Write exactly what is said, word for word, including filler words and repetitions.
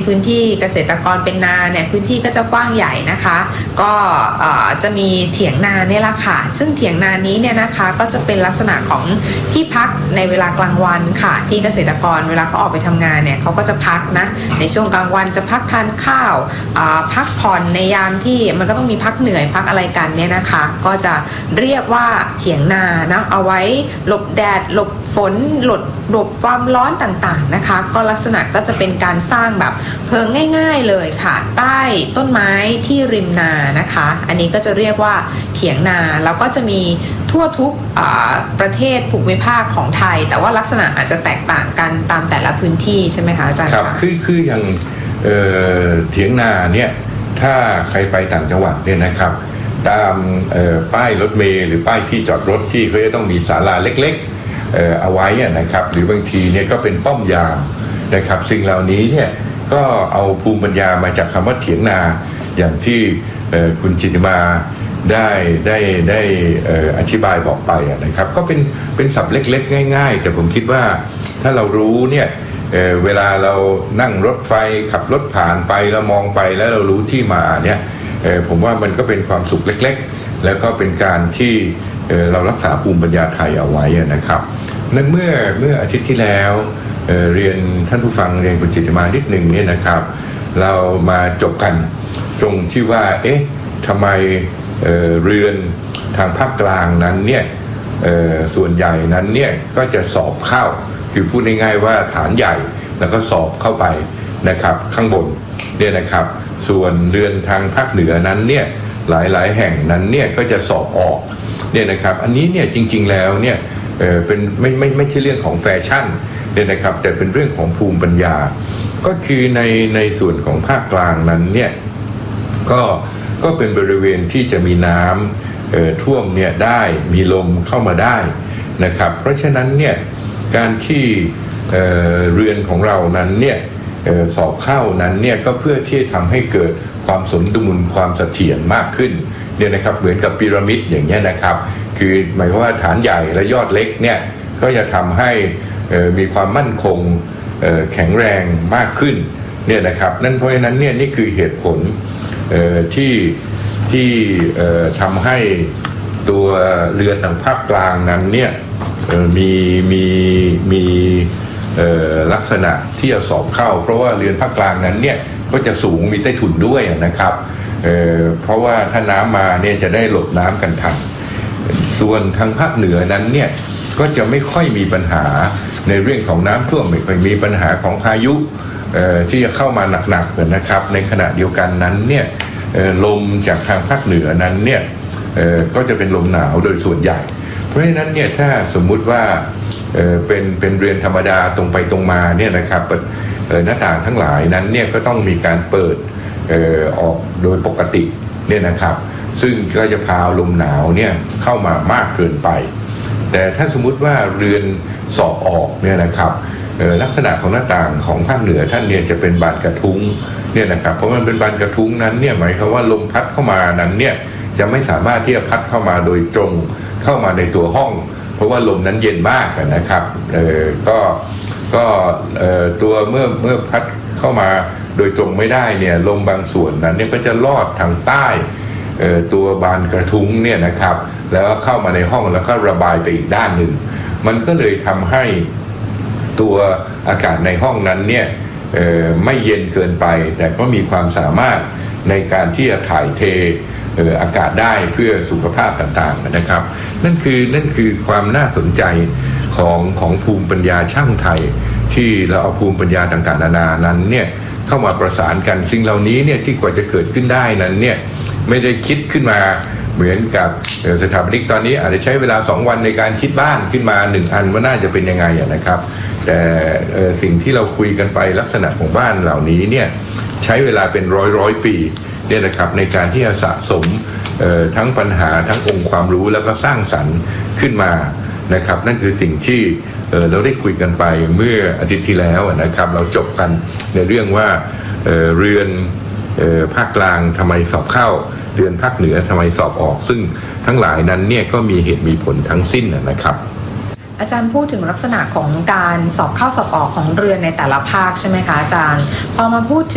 พื้นที่เกษตรกรเป็นนาเนี่ยพื้นที่ก็จะกว้างใหญ่นะคะก็จะมีเถียงนาเนี่ยแหละค่ะซึ่งเถียงนานี้เนี่ยนะคะก็จะเป็นลักษณะของที่พักในเวลากลางวันค่ะที่เกษตรกรเวลาเขาออกไปทำงานเนี่ยเขาก็จะพักนะในช่วงกลางวันจะพักทานข้าวพักผ่อนในยามที่มันก็ต้องมีพักเหนื่อยพักอะไรกันเนี่ยนะคะก็จะเรียกว่าเถียงนานะเอาไว้หลบแดดหลบฝนหลบหลบความร้อนต่างๆนะคะก็ลักษณะก็จะเป็นการสร้างแบบเพิงง่ายๆเลยค่ะใต้ต้นไม้ที่ริมนานะคะอันนี้ก็จะเรียกว่าเถียงนาแล้วก็จะมีทั่วทุกประเทศภูมิภาคของไทยแต่ว่าลักษณะอาจจะแตกต่างกันตามแต่ละพื้นที่ใช่ไหมคะอาจารย์ครับคือคืออย่างเอ่อเถียงนาเนี่ยถ้าใครไปต่างจังหวัดเนี่ยนะครับตามป้ายรถเมล์หรือป้ายที่จอดรถที่เขาจะต้องมีศาลาเล็กๆ เอ่อเอาไว้นะครับหรือบางทีเนี่ยก็เป็นป้อมยามนะครับสิ่งเหล่านี้เนี่ยก็เอาภูมิปัญญามาจากคำว่าเถียงนาอย่างที่คุณจิตติมาได้ได้ได้อธิบายบอกไปนะครับก็เป็นเป็นศัพท์เล็กๆง่ายๆแต่ผมคิดว่าถ้าเรารู้เนี่ย เ, เวลาเรานั่งรถไฟขับรถผ่านไปแล้วมองไปแล้วเรารู้ที่มาเนี่ยผมว่ามันก็เป็นความสุขเล็กๆแล้วก็เป็นการที่เรารักษาภูมิปัญญาไทยเอาไว้นะครับนั่นเมื่อเมื่ออาทิตย์ที่แล้ว เ, เรียนท่านผู้ฟังเรียนคุณจิตติมานิดหนึ่งเนี่ยนะครับเรามาจบกันตรงที่ว่าเอ๊ะทำไม เ, เรือนทางภาคกลางนั้นเนี่ยส่วนใหญ่นั้นเนี่ยก็จะสอบเข้าคือพูดง่ายๆว่าฐานใหญ่แล้วก็สอบเข้าไปนะครับข้างบนเนี่ยนะครับส่วนเรือนทางภาคเหนือนั้นเนี่ยหลายๆแห่งนั้นเนี่ยก็จะสอบออกเนี่ยนะครับอันนี้เนี่ยจริงๆแล้วเนี่ยเออเป็นไม่ไม่ไม่ใช่เรื่องของแฟชั่นเนี่ยนะครับแต่เป็นเรื่องของภูมิปัญญาก็คือในในส่วนของภาคกลางนั้นเนี่ยก็ก็เป็นบริเวณที่จะมีน้ำเอ่อท่วมเนี่ยได้มีลมเข้ามาได้นะครับเพราะฉะนั้นเนี่ยการที่ เอ่อ เรือนของเรานั้นเนี่ยสอบเข้านั้นเนี่ยก็เพื่อที่ทำให้เกิดความสมดุลความเสถียรมากขึ้นเนี่ยนะครับเหมือนกับพีระมิดอย่างเงี้ยนะครับคือหมายความว่าฐานใหญ่และยอดเล็กเนี่ยก็จะทำให้มีความมั่นคงแข็งแรงมากขึ้นเนี่ยนะครับนั่นเพราะฉะนั้นเนี่ยนี่คือเหตุผลที่ที่ทำให้ตัวเรือนทางภาคกลางนั้นเนี่ยมีมีมีลักษณะที่จะสอบเข้าเพราะว่าเรือนภาคกลางนั้นเนี่ยก็จะสูงมีใต้ถุนด้วยนะครับ เ, เพราะว่าถ้าน้ำมาเนี่ยจะได้หลบน้ำกันทันส่วนทางภาคเหนือนั้นเนี่ยก็จะไม่ค่อยมีปัญหาในเรื่องของน้ำท่วมไม่ค่อยมีปัญหาของพายุที่จะเข้ามาหนักๆนะครับในขณะเดียวกันนั้นเนี่ยลมจากทางภาคเหนือนั้นเนี่ยก็จะเป็นลมหนาวโดยส่วนใหญ่เพราะฉะนั้นเนี่ยถ้าสมมุติว่าเอ่อเป็นเป็นเรือนธรรมดาตรงไปตรงมาเนี่ยนะครับเอ่อหน้าต่างทั้งหลายนั้นเนี่ยก็ต้องมีการเปิดเอ่อออกโดยปกติเนี่ยนะครับซึ่งก็จะพาลมหนาวเนี่ยเข้ามามากเกินไปแต่ถ้าสมมุติว่าเรือนสอบออกเนี่ยนะครับเอ่อลักษณะของหน้าต่างของภาคเหนือท่านเนี่ยจะเป็นบานกระทุ้งเนี่ยนะครับเพราะมันเป็นบานกระทุ้งนั้นเนี่ยหมายความว่าลมพัดเข้ามานั้นเนี่ยจะไม่สามารถที่จะพัดเข้ามาโดยตรงเข้ามาในตัวห้องเพราะว่าลมนั้นเย็นมากนะครับเอ่อก็ก็เอ่อตัวเมื่อเมื่อพัดเข้ามาโดยตรงไม่ได้เนี่ยลมบางส่วนนั้นเนี่ยก็จะลอดทางใต้เอ่อตัวบานกระทุ้งเนี่ยนะครับแล้วก็เข้ามาในห้องแล้วก็ระบายไปอีกด้านหนึ่งมันก็เลยทำให้ตัวอากาศในห้องนั้นเนี่ยเอ่อไม่เย็นเกินไปแต่ก็มีความสามารถในการที่จะถ่ายเทอากาศได้เพื่อสุขภาพต่างๆนะครับนั่นคือนั่นคือความน่าสนใจของของภูมิปัญญาช่างไทยที่เราเอาภูมิปัญญาต่างๆนานานั้นเนี่ยเข้ามาประสานกันสิ่งเหล่านี้เนี่ยที่กว่าจะเกิดขึ้นได้นั้นเนี่ยไม่ได้คิดขึ้นมาเหมือนกับสถาปนิกตอนนี้อาจจะใช้เวลาสองวันในการคิดบ้านขึ้นมาหนึ่งอันว่าน่าจะเป็นยังไงนะครับแต่สิ่งที่เราคุยกันไปลักษณะของบ้านเหล่านี้เนี่ยใช้เวลาเป็นร้อยร้อยปีเนี่ยนะครับในการที่จะสะสมทั้งปัญหาทั้งองค์ความรู้แล้วก็สร้างสรรค์ขึ้นมานะครับนั่นคือสิ่งที่เราได้คุยกันไปเมื่ออาทิตย์ที่แล้วนะครับเราจบกันในเรื่องว่า เ, เรือนภาคกลางทำไมสอบเข้าเรือนภาคเหนือทำไมสอบออกซึ่งทั้งหลายนั้นเนี่ยก็มีเหตุมีผลทั้งสิ้นนะครับอาจารย์พูดถึงลักษณะของการสอบเข้าสอบออกของเรือนในแต่ละภาคใช่ไหมคะอาจารย์พอมาพูดถึง